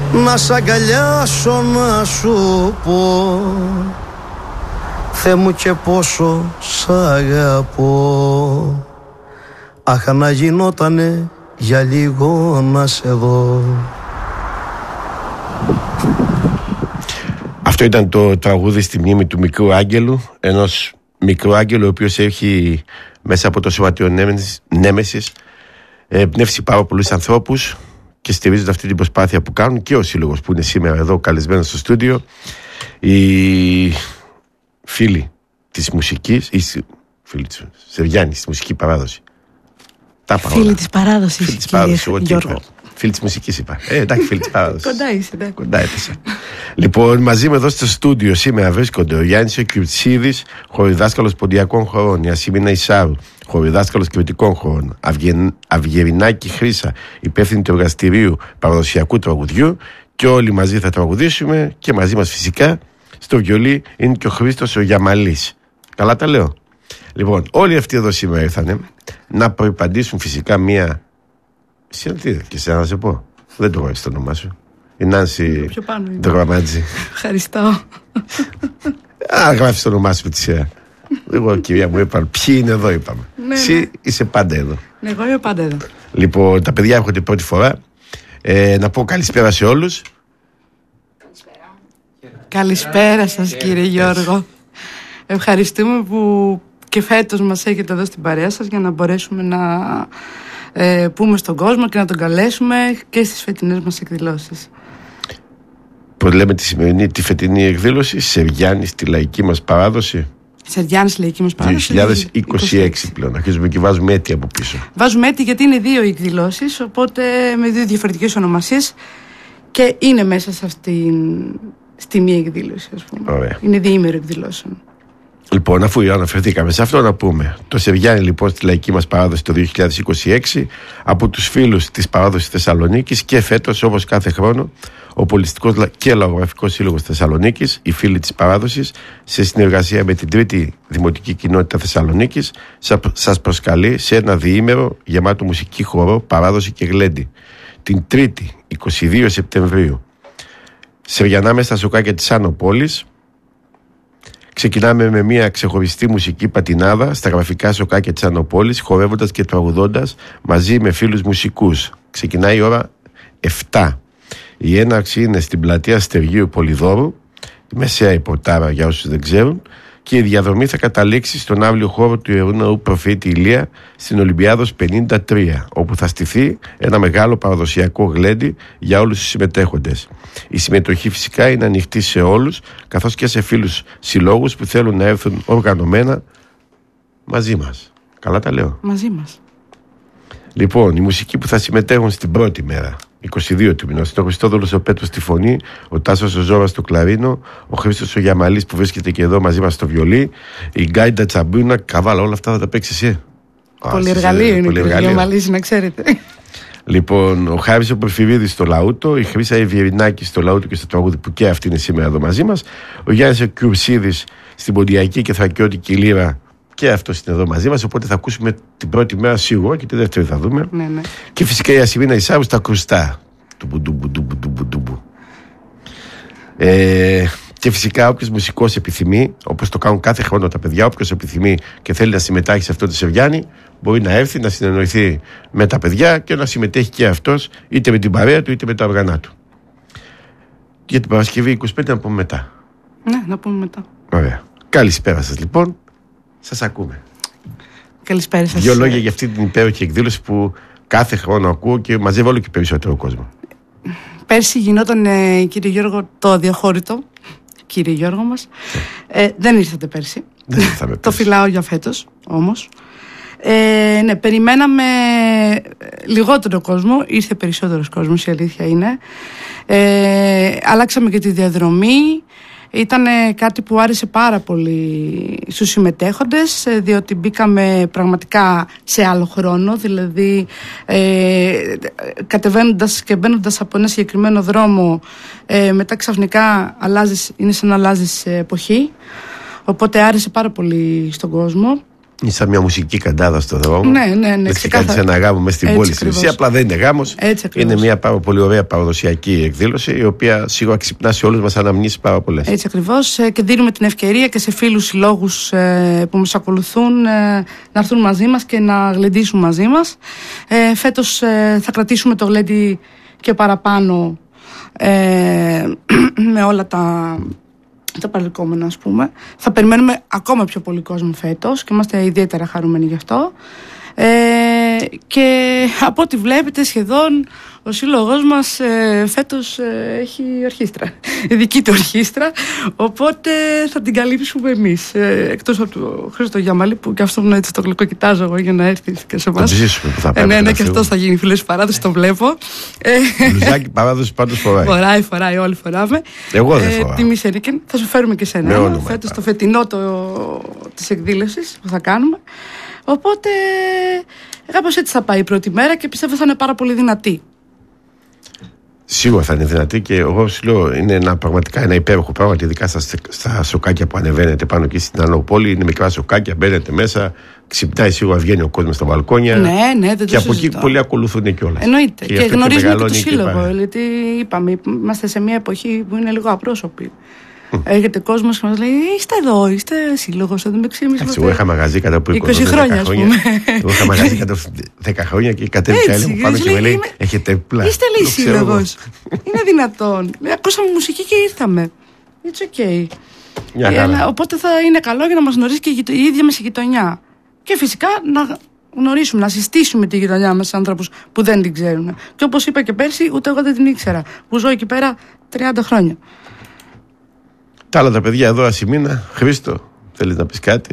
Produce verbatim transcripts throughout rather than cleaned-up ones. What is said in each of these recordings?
να σ' αγκαλιάσω, να σου πω Θεέ μου και πόσο σ' αγαπώ. Αχ, να γινότανε για λίγο να σε δω. Αυτό ήταν το τραγούδι στη μνήμη του μικρού Άγγελου, ενός μικρού Άγγελου ο οποίος έχει μέσα από το σωματείο Νέμεσης εμπνεύσει πάρα πολλούς ανθρώπους και στηρίζονται αυτή την προσπάθεια που κάνουν και ο σύλλογος που είναι σήμερα εδώ καλεσμένος στο στούντιο, οι φίλοι της μουσικής, οι φίλοι της Σεβιάννης, της μουσική παράδοση. Τα φίλοι της παράδοσης, φίλοι της παράδοσης, εγώ τι είπα. Φίλοι της μουσικής είπα. Ε, εντάξει, φίλοι της παράδοσης. Κοντά είσαι, ναι. Κοντά έπεσα. Λοιπόν, μαζί μου εδώ στο στούντιο σήμερα βρίσκονται ο Γιάννης ο Κιουτσίδης, χορηδάσκαλος ποντιακών χωρών, η Ασημίνα Ισάρου, χορηδάσκαλος κριτικών χωρών, Αυγερινάκη Χρύσα, υπεύθυνη του εργαστηρίου παραδοσιακού τραγουδιού, και όλοι μαζί θα τραγουδήσουμε και μαζί μας φυσικά στο βιολί είναι και ο Χρήστος ο Γιαμαλής. Καλά τα λέω. Λοιπόν, όλοι αυτοί εδώ σήμερα ήρθανε να προϋπαντήσουν φυσικά μία. Εσύ τι και σε να σε πω. Δεν το γράφεις το όνομά σου. Η Νάνση Ντρογραμμάτζη. Ευχαριστώ. Α, γράφεις το όνομά σου με τη σειρά. Εγώ, κυρία μου, είπα ποιοι είναι εδώ, είπαμε. Ναι, εσύ ναι. Είσαι πάντα εδώ. Ναι, εγώ είμαι πάντα εδώ. Λοιπόν, τα παιδιά έρχονται πρώτη φορά. Ε, να πω καλησπέρα σε όλους. Καλησπέρα σας, κύριε Γιώργο. Ευχαριστούμε που και φέτος μας έχετε εδώ στην παρέα σας για να μπορέσουμε να ε, πούμε στον κόσμο και να τον καλέσουμε και στις φετινές μας εκδηλώσεις. Πώς λέμε τη σημερινή, τη φετινή εκδήλωση, Σεβιάννη στη λαϊκή μας παράδοση. Σεβιάννη στη λαϊκή μας παράδοση. δύο χιλιάδες είκοσι έξι πλέον. Αρχίζουμε και βάζουμε έτη από πίσω. Βάζουμε έτη γιατί είναι δύο εκδηλώσεις, οπότε με δύο διαφορετικές ονομασίες και είναι μέσα σε αυτήν στη μία εκδήλωση, ας πούμε. Ωραία. Είναι διήμερο εκδηλώσεων. Λοιπόν, αφού αναφερθήκαμε σε αυτό, να πούμε. Το Σεβιάννη, λοιπόν, στη λαϊκή μας παράδοση το δύο χιλιάδες είκοσι έξι, από τους φίλους της παράδοσης Θεσσαλονίκης και φέτος, όπως κάθε χρόνο, ο Πολιτιστικός και Λαογραφικός Σύλλογος Θεσσαλονίκης, οι φίλοι της παράδοσης, σε συνεργασία με την Τρίτη Δημοτική Κοινότητα Θεσσαλονίκης, σας προσκαλεί σε ένα διήμερο γεμάτο μουσική, χορό, παράδοση και γλέντι. Την Τρίτη, είκοσι δύο Σεπτεμβρίου, Σεβιανά μέσα στα σοκάκια της Άνω Πόλης. Ξεκινάμε με μια ξεχωριστή μουσική πατινάδα στα γραφικά σοκάκια της Άνω Πόλης, χορεύοντας και τραγουδώντας μαζί με φίλους μουσικούς. Ξεκινάει η ώρα επτά. Η έναρξη είναι στην πλατεία Στεργίου Πολυδόρου, η μεσαία υποτάρα για όσους δεν ξέρουν, και η διαδρομή θα καταλήξει στον αύλιο χώρο του Ιερού Ναού Προφήτη Ηλία στην Ολυμπιάδος πενήντα τρία, όπου θα στηθεί ένα μεγάλο παραδοσιακό γλέντι για όλους τους συμμετέχοντες. Η συμμετοχή φυσικά είναι ανοιχτή σε όλους, καθώς και σε φίλους συλλόγους που θέλουν να έρθουν οργανωμένα μαζί μας. Καλά τα λέω. Μαζί μας. Λοιπόν, οι μουσικοί που θα συμμετέχουν στην πρώτη μέρα, είκοσι δύο του μηνός, είναι ο Χριστόδουλος ο Πέτρος στη φωνή, ο Τάσος ο Ζώρας στο κλαρίνο, ο Χρήστος ο Γιαμαλής που βρίσκεται και εδώ μαζί μας στο βιολί, η Γκάιντα Τσαμπούνα, καβάλα, όλα αυτά θα τα παίξεις εσύ. Πολυεργαλείο είναι ο Γιαμαλής, να ξέρετε. Λοιπόν, ο Χάρης ο Πορφυρίδης στο λαούτο, η Χρύσα Ευγερινάκη στο λαούτο και στο τραγούδι που και αυτή είναι σήμερα εδώ μαζί μας, ο Γιάννης ο Κιουρσίδης στην ποντιακή και θρακιώτικη λύρα. Και αυτό είναι εδώ μαζί μας, οπότε θα ακούσουμε την πρώτη μέρα σίγουρα και τη δεύτερη θα δούμε. Ναι, ναι. Και φυσικά η Ασημίνα Ισάρου στα κρουστά. Ε, και φυσικά όποιος μουσικός επιθυμεί, όπως το κάνουν κάθε χρόνο τα παιδιά, όποιος επιθυμεί και θέλει να συμμετάχει σε αυτό το Σεβιάννη, μπορεί να έρθει να συνεννοηθεί με τα παιδιά και να συμμετέχει και αυτός, είτε με την παρέα του είτε με τα όργανά του. Για την Παρασκευή είκοσι πέντε να πούμε μετά. Ναι, να πούμε μετά. Ωραία. Καλησπέρα σας λοιπόν. Σας ακούμε. Καλησπέρα σας. Δύο λόγια για αυτή την υπέροχη εκδήλωση που κάθε χρόνο ακούω και μαζεύω όλο και περισσότερο κόσμο. Πέρσι γινόταν, ε, κύριε Γιώργο, το αδιαχώρητο. Κύριε Γιώργο μας. Ε, δεν ήρθατε πέρσι. Δεν ήρθαμε πέρσι. Το φυλάω για φέτος όμως. Ε, ναι, περιμέναμε λιγότερο κόσμο. Ήρθε περισσότερος κόσμος, η αλήθεια είναι. Ε, αλλάξαμε και τη διαδρομή. Ήταν κάτι που άρεσε πάρα πολύ στους συμμετέχοντες, διότι μπήκαμε πραγματικά σε άλλο χρόνο, δηλαδή ε, κατεβαίνοντας και μπαίνοντας από ένα συγκεκριμένο δρόμο, ε, μετά ξαφνικά αλλάζεις, είναι σαν να αλλάζεις εποχή, οπότε άρεσε πάρα πολύ στον κόσμο. Είναι σαν μια μουσική καντάδα στο δρόμο. Ναι, ναι, ναι. Έτσι κάνει ένα γάμο μέσα στην πόλη στην ουσία. Απλά δεν είναι γάμος. Είναι μια πάρα πολύ ωραία παραδοσιακή εκδήλωση, η οποία σίγουρα ξυπνά σε όλους μας αναμνήσεις πάρα πολλές. Έτσι ακριβώς. Και δίνουμε την ευκαιρία και σε φίλους συλλόγους που μας ακολουθούν να έρθουν μαζί μας και να γλεντήσουν μαζί μας. Φέτος θα κρατήσουμε το γλέντι και παραπάνω με όλα τα. τα παρελκόμενα, ας πούμε. Θα περιμένουμε ακόμα πιο πολύ κόσμο φέτος και είμαστε ιδιαίτερα χαρούμενοι γι' αυτό. Ε, και από ό,τι βλέπετε σχεδόν ο σύλλογος μας ε, φέτος ε, έχει ορχήστρα, δική του ορχήστρα, οπότε θα την καλύψουμε εμείς, ε, εκτός από τον Χρήστο Γιαμαλή που και αυτό έτσι το γλυκό κοιτάζω εγώ για να έρθει και σε εμάς. Θα ζήσουμε που θα ε, ναι, ναι, και αυτός θα γίνει φίλος παράδοση, το βλέπω. Μπλουζάκι παράδοση πάντως φοράει. Φοράει, φοράει, όλοι φοράμε. Εγώ δεν φοράω. Ε, τιμή Σερίκεν, θα σου φέρουμε και σένα φέτος το φετινό το, της εκδήλωσης που θα κάνουμε. Οπότε κάπως έτσι θα πάει η πρώτη μέρα και πιστεύω θα είναι πάρα πολύ δυνατή. Σίγουρα θα είναι δυνατή και εγώ σου λέω είναι ένα, πραγματικά ένα υπέροχο πράγμα, ειδικά στα, στα σοκάκια που ανεβαίνετε πάνω εκεί στην Ανοπόλη. Είναι μικρά σοκάκια, μπαίνετε μέσα, ξυπνάει σίγουρα, βγαίνει ο κόσμος στα μπαλκόνια. Ναι, ναι, δεν το και από συζητώ. εκεί πολλοί ακολουθούν κιόλας. Εννοείται. Και, και γνωρίζουμε και το σύλλογο. Γιατί είπαμε, είμαστε σε μια εποχή που είναι λίγο απρόσωπη. Έρχεται κόσμος και μας λέει: είστε εδώ, είστε σύλλογος. Εγώ είχα μαγαζί κατά που είκοσι χρόνια, ας πούμε. Εγώ είχα μαγαζί κατά δέκα χρόνια και κατέβηκα έλεγχο πάνω και με λέει: έχετε πλά. Είστε λέει σύλλογος. Είναι δυνατόν. Ακούσαμε μουσική και ήρθαμε. It's okay. Οπότε θα είναι καλό για να μας γνωρίσει και η ίδια μας η γειτονιά. Και φυσικά να γνωρίσουμε, να συστήσουμε τη γειτονιά μας σε άνθρωπους που δεν την ξέρουν. Και όπως είπα και πέρσι, ούτε εγώ δεν την ήξερα. Που ζω εκεί πέρα τριάντα χρόνια. Τα άλλα τα παιδιά εδώ, Ασημίνα, Χρήστο, θέλεις να πεις κάτι?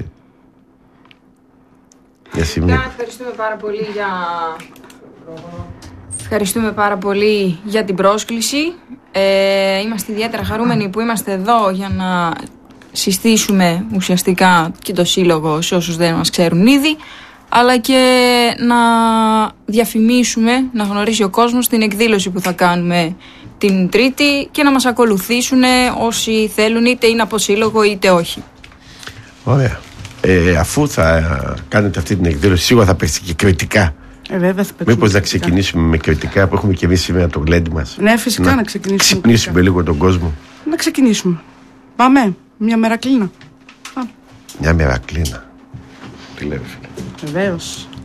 Για Ασημίνα. Ευχαριστούμε πάρα πολύ για... Ευχαριστούμε πάρα πολύ για την πρόσκληση. Ε, είμαστε ιδιαίτερα χαρούμενοι που είμαστε εδώ για να συστήσουμε ουσιαστικά και το σύλλογο σε όσους δεν μας ξέρουν ήδη, αλλά και να διαφημίσουμε, να γνωρίσει ο κόσμος την εκδήλωση που θα κάνουμε την Τρίτη και να μας ακολουθήσουν όσοι θέλουν, είτε είναι από σύλλογο είτε όχι. Ωραία. Ε, αφού θα κάνετε αυτή την εκδήλωση, σίγουρα θα παίξετε και κριτικά. Ε, βέβαια θα παίξουμε. Μήπως να ξεκινήσουμε με κριτικά που έχουμε και εμείς σήμερα το γλέντι μας? Ναι, φυσικά να, να ξεκινήσουμε. Ξυπνήσουμε λίγο τον κόσμο. Να ξεκινήσουμε. Πάμε. Μια μερακλίνα. Μια μερακλίνα. Τι λέει, φίλε? Βεβαίως.